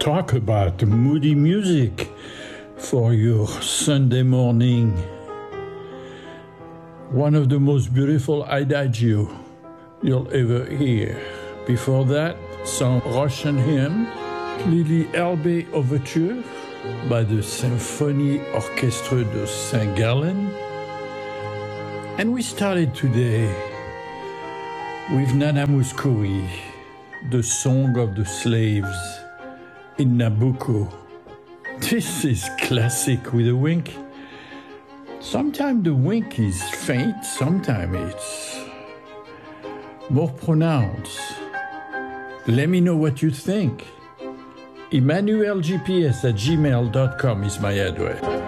talk about moody music for your Sunday morning. One of the most beautiful adagio you'll ever hear. Before that, some Russian hymn, Lily Elbe Overture by the Symphonie Orchestre de Saint-Gallen. And we started today with Nana Mouskouri, the Song of the Slaves in Nabucco. This is classic with a wink. Sometimes the wink is faint, sometimes it's more pronounced. Let me know what you think. EmmanuelGPS@gmail.com is my address.